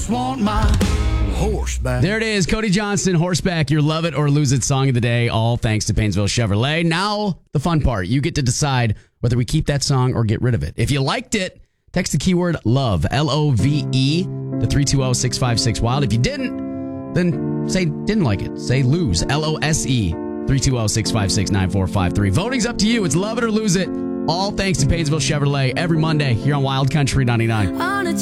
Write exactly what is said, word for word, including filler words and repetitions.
Want my horseback. There it is. Cody Johnson, Horseback, your love it or lose it song of the day. All thanks to Painesville Chevrolet. Now, the fun part. You get to decide whether we keep that song or get rid of it. If you liked it, text the keyword love, L O V E, to three two zero, six five six, wild. If you didn't, then say didn't like it. Say lose, L O S E, three two zero, six five six, nine four five three. Voting's up to you. It's love it or lose it. All thanks to Painesville Chevrolet every Monday here on Wild Country ninety-nine.